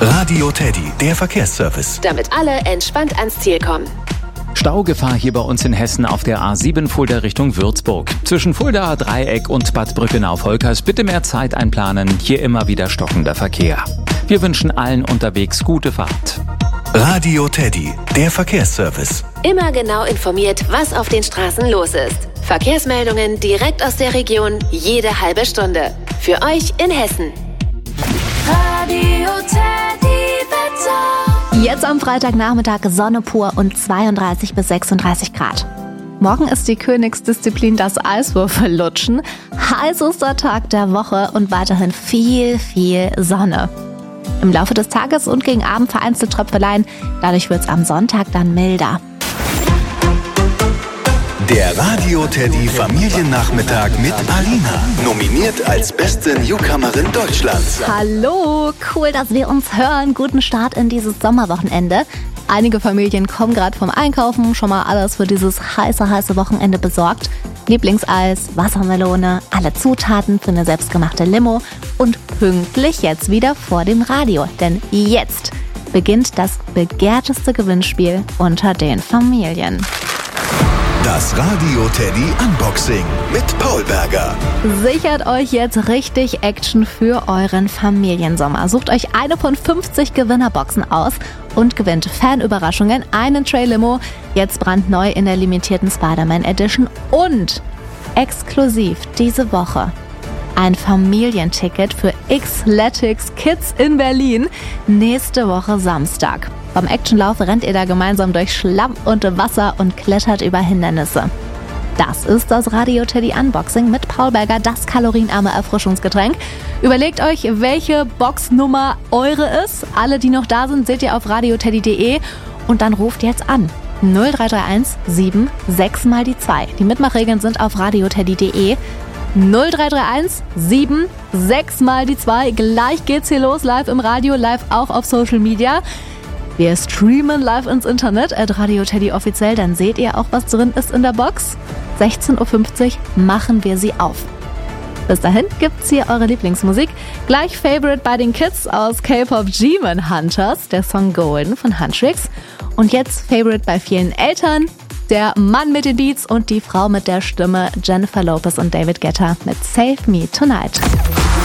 Radio Teddy, der Verkehrsservice. Damit alle entspannt ans Ziel kommen. Staugefahr hier bei uns in Hessen auf der A7 Fulda Richtung Würzburg. Zwischen Fulda, Dreieck und Bad Brückenau-Volkers bitte mehr Zeit einplanen. Hier immer wieder stockender Verkehr. Wir wünschen allen unterwegs gute Fahrt. Radio Teddy, der Verkehrsservice. Immer genau informiert, was auf den Straßen los ist. Verkehrsmeldungen direkt aus der Region, jede halbe Stunde. Für euch in Hessen. Radio Teddy Wetter. Jetzt am Freitagnachmittag Sonne pur und 32 bis 36 Grad. Morgen ist die Königsdisziplin das Eiswürfellutschen. Heißester Tag der Woche und weiterhin viel Sonne. Im Laufe des Tages und gegen Abend vereinzelt Tröpfeleien. Dadurch wird es am Sonntag dann milder. Der Radio Teddy Familiennachmittag mit Alina. Nominiert als beste Newcomerin Deutschlands. Hallo, cool, dass wir uns hören. Guten Start in dieses Sommerwochenende. Einige Familien kommen gerade vom Einkaufen, schon mal alles für dieses heiße Wochenende besorgt. Lieblingseis, Wassermelone, alle Zutaten für eine selbstgemachte Limo und pünktlich jetzt wieder vor dem Radio. Denn jetzt beginnt das begehrteste Gewinnspiel unter den Familien. Das Radio Teddy Unboxing mit Paul Berger. Sichert euch jetzt richtig Action für euren Familiensommer. Sucht euch eine von 50 Gewinnerboxen aus und gewinnt Fanüberraschungen, einen Tray Limo, jetzt brandneu in der limitierten Spider-Man Edition und exklusiv diese Woche ein Familienticket für Xletics Kids in Berlin nächste Woche Samstag. Beim Actionlauf rennt ihr da gemeinsam durch Schlamm und Wasser und klettert über Hindernisse. Das ist das Radio Teddy Unboxing mit Paul Berger, das kalorienarme Erfrischungsgetränk. Überlegt euch, welche Boxnummer eure ist. Alle, die noch da sind, seht ihr auf radioteddy.de und dann ruft jetzt an. 0331 7 6 mal die 2. Die Mitmachregeln sind auf radioteddy.de. 0331 7 6 mal die 2. Gleich geht's hier los, live im Radio, live auch auf Social Media. Wir streamen live ins Internet, Radio Teddy offiziell, dann seht ihr auch, was drin ist in der Box. 16.50 Uhr machen wir sie auf. Bis dahin gibt's hier eure Lieblingsmusik. Gleich Favorite bei den Kids aus K-Pop Demon Hunters, der Song Golden von Huntrix. Und jetzt Favorite bei vielen Eltern, der Mann mit den Beats und die Frau mit der Stimme, Jennifer Lopez und David Guetta mit Save Me Tonight.